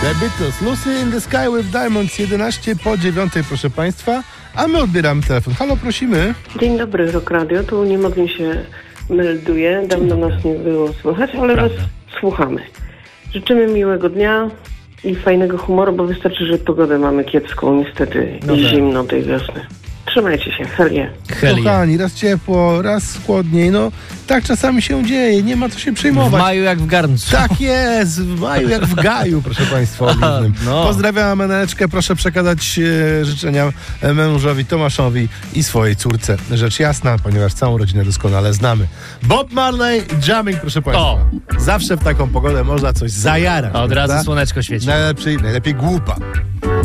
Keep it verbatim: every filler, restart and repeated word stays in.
The Beatles, Lucy in the Sky with Diamonds, jedenaście po dziewiątej, proszę Państwa, a my odbieramy telefon. Halo, prosimy. Dzień dobry, Rock Radio, tu nie mogę się melduje, dawno nas nie było słychać, ale Prawda. was słuchamy. Życzymy miłego dnia i fajnego humoru, bo wystarczy, że pogodę mamy kiepską niestety no i tak. zimno tej wiosny. Trzymajcie się, helie. Kochani, raz ciepło, raz chłodniej, no tak czasami się dzieje, nie ma co się przejmować. W maju jak w garncu. Tak jest, w maju jak w gaju, proszę Państwa. No. Pozdrawiam Meneczkę, proszę przekazać e, życzenia mężowi Tomaszowi i swojej córce. Rzecz jasna, ponieważ całą rodzinę doskonale znamy. Bob Marley, Jamming, proszę Państwa. O. Zawsze w taką pogodę można coś zajarać. Od razu słoneczko świeci. Najlepiej, najlepiej głupa.